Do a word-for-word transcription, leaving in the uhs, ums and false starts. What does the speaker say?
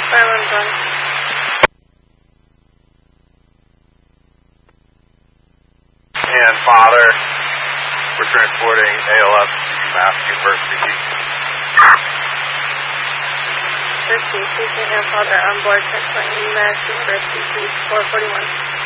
Island one. And Father, we're transporting A L S to Mass University. Thirsty, please and Father on board transporting Mass University, please four forty-one.